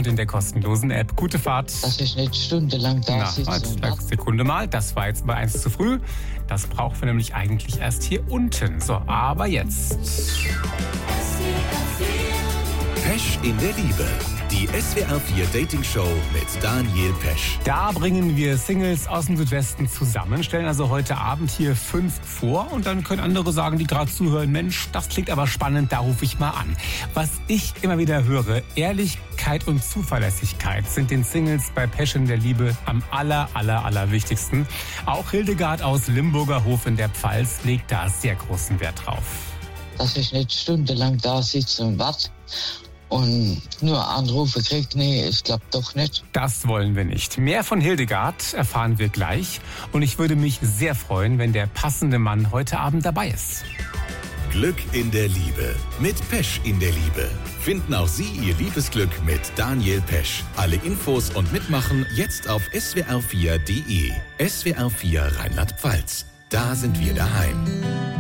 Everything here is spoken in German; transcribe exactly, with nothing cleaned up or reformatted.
und in der kostenlosen App. Gute Fahrt. Dass ich nicht stundenlang da Na, sitze jetzt, und warte. Sekunde mal, das war jetzt bei eins zu früh. Das brauchen wir nämlich eigentlich erst hier unten. So, aber jetzt. Pesch in der Liebe. Die S W R vier Dating Show mit Daniel Pesch. Da bringen wir Singles aus dem Südwesten zusammen, stellen also heute Abend hier fünf vor und dann können andere sagen, die gerade zuhören, Mensch, das klingt aber spannend, da rufe ich mal an. Was ich immer wieder höre, Ehrlichkeit und Zuverlässigkeit sind den Singles bei Pesch in der Liebe am aller, aller, aller wichtigsten. Auch Hildegard aus Limburger Hof in der Pfalz legt da sehr großen Wert drauf. Dass ich nicht stundenlang da sitze und warte und nur Anrufe kriege. Nee, ich glaube doch nicht. Das wollen wir nicht. Mehr von Hildegard erfahren wir gleich. Und ich würde mich sehr freuen, wenn der passende Mann heute Abend dabei ist. Glück in der Liebe mit Pesch in der Liebe. Finden auch Sie Ihr Liebesglück mit Daniel Pesch. Alle Infos und Mitmachen jetzt auf S W R vier Punkt de. S W R vier Rheinland-Pfalz. Da sind wir daheim.